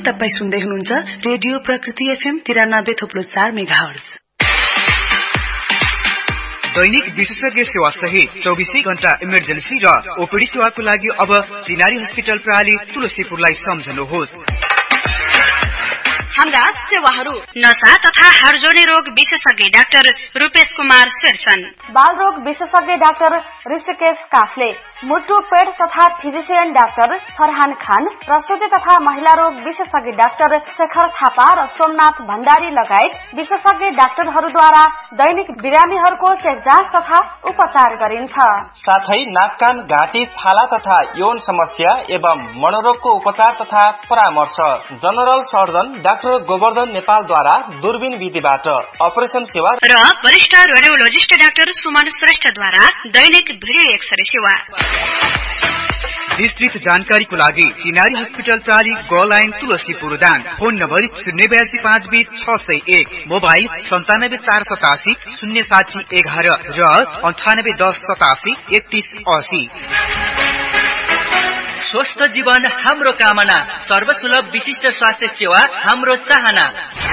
तपाई सुन्दै हुनुहुन्छ रेडियो प्रकृति एफएम 93.4 मेगाहर्ज। दैनिक विशेषज्ञ सेवा सहित 24 घण्टा इमर्जेन्सी र ओपीडी सेवाको लागि अब चिनारी हस्पिटल प्रणाली तुलसीपुरलाई सम्झनुहोस्। हाम्रा सेवाहरू नशा तथा हार्जोने रोग विशेषज्ञ डाक्टर रूपेश कुमार शेरसन, बाल रोग विशेषज्ञ डाक्टर ऋषिकेश काफले, मुटु पेट तथा फिजिशियन डाक्टर फरहान खान, प्रसूति तथा महिला रोग विशेषज्ञ डाक्टर शेखर थापा र सोमनाथ भण्डारी लगायत विशेषज्ञ डाक्टरहरूद्वारा दैनिक बिरामीहरूको चेक जाँच तथा उपचार गरिन्छ। साथै नाक कान घाँटी छाला तथा यौन समस्या एवं मनोरोगको उपचार तथा परामर्श जनरल सर्जन डाक्टर गोवर्धन नेपालद्वारा दूरबीन विधिबाट अपरेसन सेवा र वरिष्ठ रेडियोलोजिस्ट डाक्टर सुमन श्रेष्ठद्वारा दैनिक भिडियो एक्सरे सेवा। विस्तृत जानकारीको लागि चिनारी हस्पिटल प्रणाली ग line Tulsipur Dang, phone number 082 52601, mobile 97 487 0711 र 98 10 87 3180। स्वस्थ जीवन हाम्रो कामना, सर्वसुलभ विशिष्ट स्वास्थ्य सेवा हाम्रो चाहना।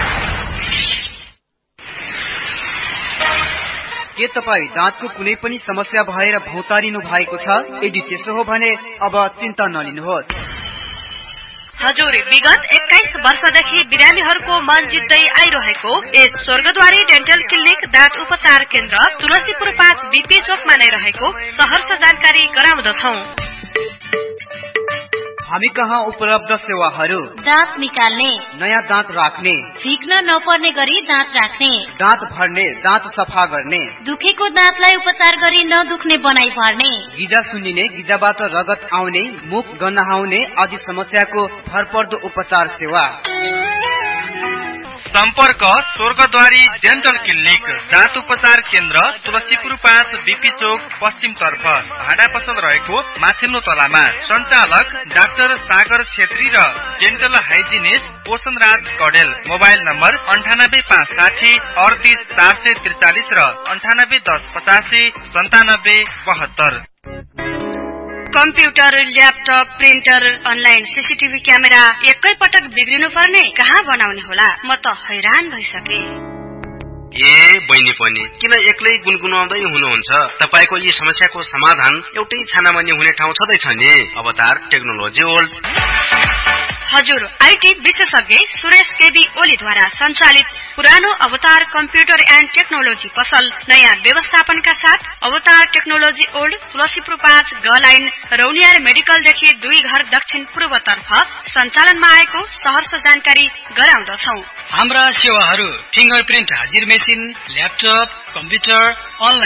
के तपाई दाँतको कुनै पनि समस्या भएर भौतारिनु भएको छ? यदि त्यसो हो भने अब चिन्ता नलिनुहोस्। हजुर, विगत 21 वर्षदेखि बिरामीहरूको मन जित्दै आइरहेको यस स्वर्गद्वारी डेन्टल क्लिनिक दाँत उपचार केन्द्र तुलसीपुर 5 बीपी चोकमा नै रहेको सहर्ष जानकारी गराउँदछौं। हामी कहाँ उपलब्ध सेवाहरू: दाँत निकाल्ने, नयाँ दाँत राख्ने, झिक्न नपर्ने गरी दाँत राख्ने, दाँत भर्ने, दाँत सफा गर्ने, दुखेको दाँतलाई उपचार गरी नदुख्ने बनाई भर्ने, गिजा सुन्निने, गिजाबाट रगत आउने, मुख गन्हाउने आदि समस्याको भरपर्दो उपचार सेवा। सम्पर्क स्वर्गद्वारी डेन्टल क्लिनिक दाँत उपचार केन्द्र तुलसीपुर 5 बीपी चोक पश्चिम तर्फ, भाडा पसल रहेको माथिल्लो तलामा। सञ्चालक डाक्टर सागर छेत्री र डेन्टल हाइजिनिस्ट पोषण राज कडेल। मोबाइल नम्बर 98 560 38 443 र 98 10 85 97 72। Computer, laptop, printer, online CCTV camera एकै पटक बिग्रिनु पर्ने, कहाँ बनाउने होला? म त हैरान भइसके। बहिनी पनि किन एक्लै गुनगुनाउँदै हुनुहुन्छ? तपाईको यी समस्याको समाधान एउटै छानामानी हुने ठाउँ छँदैछ नि, अवतार टेक्नोलोजी वर्ल्ड। हजुर, आईटी विशेषज्ञ सुरेश केबी ओलीद्वारा सञ्चालित पुरानो अवतार कम्प्युटर एन्ड टेक्नोलोजी पसल नयाँ व्यवस्थापनका साथ अवतार टेक्नोलोजी ओल्ड तुलसीपुर 5 ग लाइन रौनियार मेडिकलदेखि 2 घर दक्षिण पूर्वतर्फ सञ्चालनमा आएको सहर्ष जानकारी गराउँदछौ। हाम्रा सेवाहरू फिंगरप्रिन्ट हाजिर मेसिन, ल्यापटप, कम्प्युटर, अनलाइन